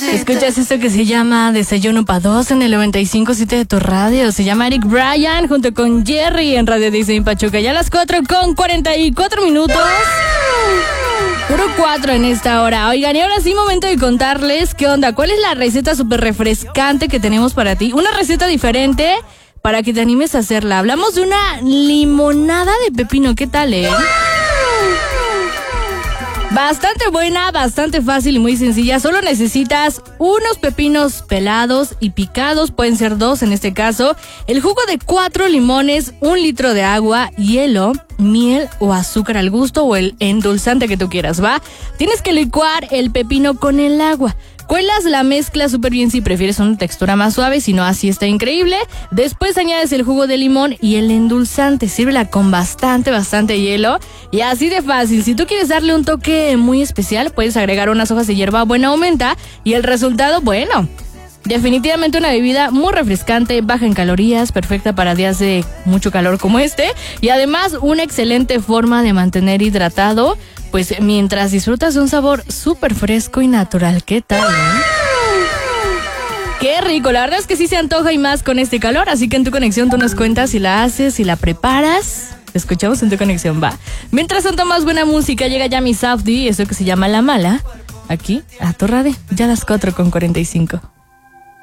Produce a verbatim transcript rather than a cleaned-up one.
Escuchas esto que se llama Desayuno para Dos en el noventa y cinco punto siete de tu radio. Se llama Eric Bryan junto con Jerry en Radio Disney Pachuca. Ya a las cuatro con cuarenta y cuatro minutos. Puro cuatro en esta hora. Oigan, y ahora sí, momento de contarles qué onda. ¿Cuál es la receta súper refrescante que tenemos para ti? Una receta diferente para que te animes a hacerla. Hablamos de una limonada de pepino. ¿Qué tal, eh? Bastante buena, bastante fácil y muy sencilla. Solo necesitas unos pepinos pelados y picados, pueden ser dos en este caso, el jugo de cuatro limones, un litro de agua, hielo, miel o azúcar al gusto o el endulzante que tú quieras, ¿va? Tienes que licuar el pepino con el agua. Cuelas la mezcla súper bien si prefieres una textura más suave, si no así está increíble. Después añades el jugo de limón y el endulzante. Sírvela con bastante, bastante hielo. Y así de fácil. Si tú quieres darle un toque muy especial, puedes agregar unas hojas de hierba buena aumenta. Y el resultado, bueno, definitivamente una bebida muy refrescante, baja en calorías, perfecta para días de mucho calor como este. Y además una excelente forma de mantener hidratado, pues mientras disfrutas de un sabor súper fresco y natural. ¿Qué tal, eh? Qué rico, la verdad es que sí se antoja y más con este calor. Así que en Tu Conexión tú nos cuentas si la haces, si la preparas. Te escuchamos en Tu Conexión, va. Mientras tanto, más buena música. Llega ya mi Safdie, eso que se llama La Mala, aquí a tu radio, ya a las cuatro con cuarenta y cinco.